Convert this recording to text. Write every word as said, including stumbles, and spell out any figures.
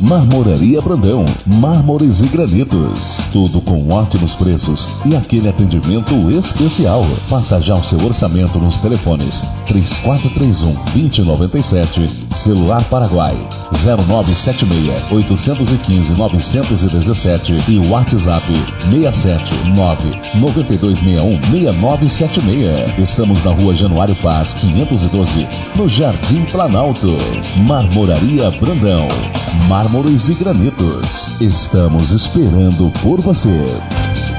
Marmoraria Brandão, mármores e granitos. Tudo com ótimos preços e aquele atendimento especial. Faça já o seu orçamento nos telefones três quatro três um, dois zero nove sete, celular Paraguai zero nove sete seis, oito um cinco, nove um sete e WhatsApp seis sete nove, nove dois seis um, seis nove sete seis. Estamos na Rua Januário Paz, quinhentos e doze, no Jardim Planalto. Marmoraria Brandão, mármores e granitos. Estamos esperando por você.